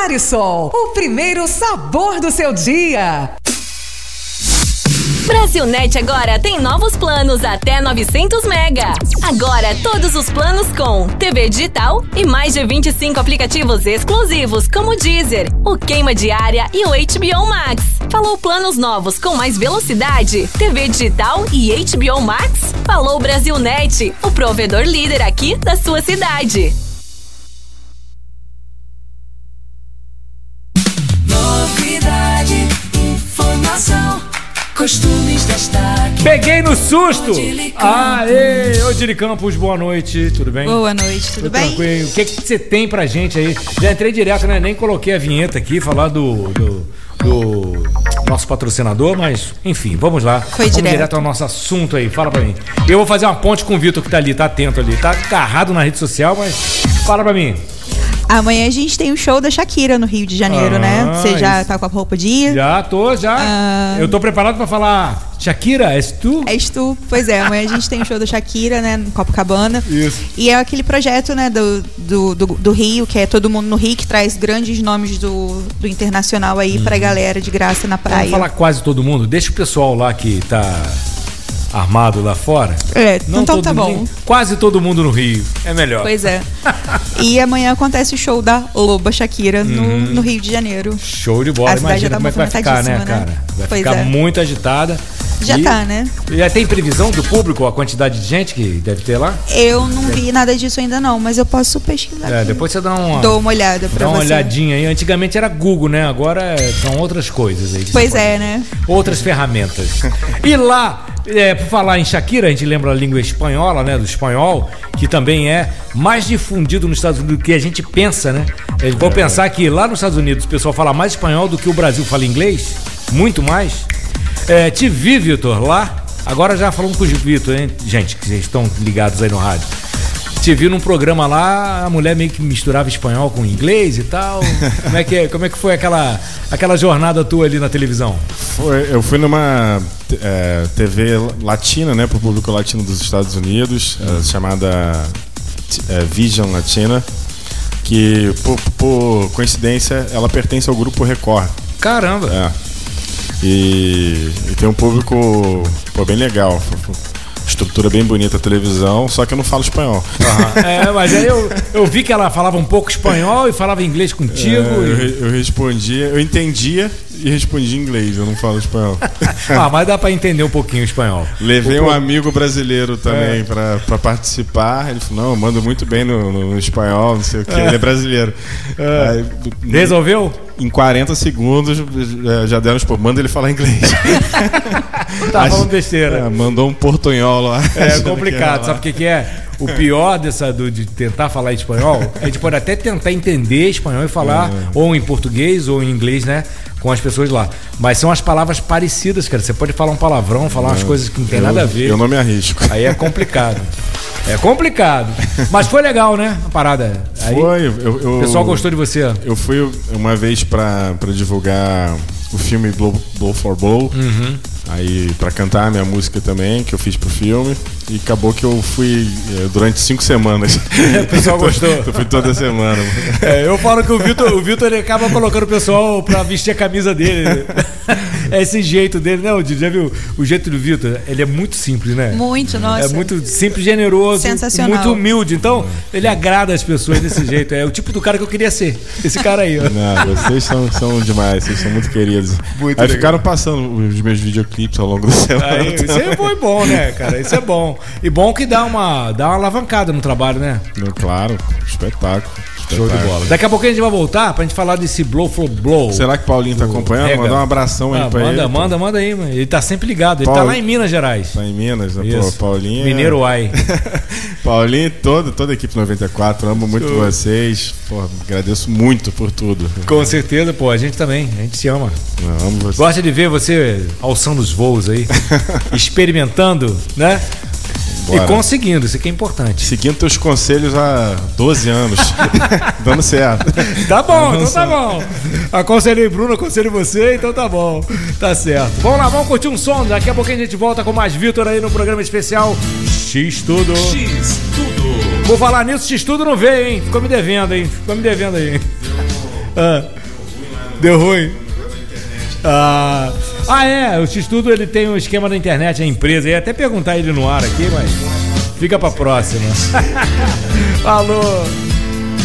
Clarisol, o primeiro sabor do seu dia. Brasilnet agora tem novos planos até 900 mega. Agora todos os planos com TV digital e mais de 25 aplicativos exclusivos como o Deezer, o Queima Diária e o HBO Max. Falou planos novos com mais velocidade, TV digital e HBO Max? Falou Brasilnet, o provedor líder aqui da sua cidade. Novidade, informação, costumes, destaque. Peguei no susto! Aê! Ô, Diri Campos, boa noite, tudo bem? Boa noite, tudo bem? Tranquilo. O que você tem pra gente aí? Já entrei direto, né? Nem coloquei a vinheta aqui, falar do nosso patrocinador, mas enfim, vamos lá. Foi vamos direto ao nosso assunto aí, fala pra mim. Eu vou fazer uma ponte com o Vitor que tá ali, tá atento ali, tá agarrado na rede social, mas fala pra mim. Amanhã a gente tem o show da Shakira no Rio de Janeiro, né? Você já tá com a roupa de ir? Já. Eu tô preparado pra falar, Shakira, és tu? És tu, pois é. Amanhã a gente tem o show da Shakira, né? No Copacabana. Isso. E é aquele projeto, né? Do Rio, que é Todo Mundo no Rio, que traz grandes nomes do internacional aí pra galera de graça na praia. Vamos falar quase todo mundo? Deixa o pessoal lá que tá armado lá fora. Não então tá bom. Quase todo mundo no Rio. É melhor. Pois é. E amanhã acontece o show da Loba Shakira no Rio de Janeiro. Show de bola. Imagina como é que vai ficar, né, cara? Vai ficar muito agitada. Já tá, né? Já tem previsão do público, a quantidade de gente que deve ter lá? Eu não vi nada disso ainda não, mas eu posso pesquisar aqui. Depois você dá uma olhada pra você. Dá uma olhadinha aí. Antigamente era Google, né? Agora são outras coisas aí. Pois é, né? Outras ferramentas. E lá, por falar em Shakira, a gente lembra a língua espanhola, né? Do espanhol, que também é mais difundido nos Estados Unidos do que a gente pensa, né? Vou pensar que lá nos Estados Unidos o pessoal fala mais espanhol do que o Brasil fala inglês. Muito mais. Te vi, Vitor, lá. Agora já falando com o Vitor, hein? Gente, que vocês estão ligados aí no rádio. Te vi num programa lá, a mulher meio que misturava espanhol com inglês e tal. Como é que foi aquela jornada tua ali na televisão? Eu fui numa TV latina, né, pro público latino dos Estados Unidos, chamada Vision Latina, que por coincidência ela pertence ao grupo Record. Caramba! E tem um público bem legal. Estrutura bem bonita a televisão, só que eu não falo espanhol. Mas aí eu vi que ela falava um pouco espanhol e falava inglês contigo. Eu respondia, eu entendia e respondia em inglês, eu não falo espanhol. Mas dá pra entender um pouquinho o espanhol. Levei um amigo brasileiro também pra participar. Ele falou, não, eu mando muito bem no espanhol, não sei o que, ele é brasileiro. Aí, resolveu? Em 40 segundos já deram, manda ele falar inglês. Tá falando besteira. Mandou um portunhol lá. É complicado, sabe o que é? O pior de tentar falar espanhol, a gente pode até tentar entender espanhol e falar ou em português ou em inglês, né? Com as pessoas lá. Mas são as palavras parecidas, cara. Você pode falar um palavrão, falar umas coisas que não tem nada a ver. Eu não me arrisco. Aí é complicado. Mas foi legal, né? A parada. Aí, foi. O pessoal gostou de você. Eu fui uma vez pra divulgar o filme Blow for Blow. Aí pra cantar a minha música também, que eu fiz pro filme. E acabou que eu fui durante 5 semanas. O pessoal gostou. Eu fui toda semana. Eu falo que o Vitor ele acaba colocando o pessoal pra vestir a camisa dele. É esse jeito dele, né, Didi? Já viu o jeito do Vitor? Ele é muito simples, né? Muito, nossa. É muito simples, generoso, sensacional. Muito humilde. Então, ele agrada as pessoas desse jeito. É o tipo do cara que eu queria ser. Esse cara aí, ó. Não, vocês são demais, vocês são muito queridos. Muito aí legal. Ficaram passando os meus videoclipes ao longo do semana. Isso é bom, né, cara? Isso é bom. E bom que dá uma alavancada no trabalho, né? Claro, espetáculo. Show de bola. Daqui a pouco a gente vai voltar pra gente falar desse Blow for Blow. Será que o Paulinho tá acompanhando? Mandar um abração aí pra ele. Manda aí, mano. Ele tá sempre ligado. Ele tá lá em Minas Gerais. Tá em Minas, né? Pô, Paulinho. Mineiro Uai. Paulinho, toda a equipe 94. Amo muito vocês. Pô, agradeço muito por tudo. Com certeza, pô. A gente também. A gente se ama. Eu amo você. Gosta de ver você alçando os voos aí. Experimentando, né? Bora. E conseguindo, isso aqui é importante. Seguindo teus conselhos há 12 anos. Dando certo. Tá bom, então tá bom. Aconselhei Bruno, aconselhei você, então tá bom. Tá certo. Vamos lá, vamos curtir um som. Daqui a pouquinho a gente volta com mais Vitor aí no programa especial X Tudo. X Tudo. Vou falar nisso, X Tudo não veio, hein? Ficou me devendo aí. Deu ruim. O X-Tudo ele tem um esquema da internet, a empresa. Eu ia até perguntar ele no ar aqui, mas fica pra próxima. Falou!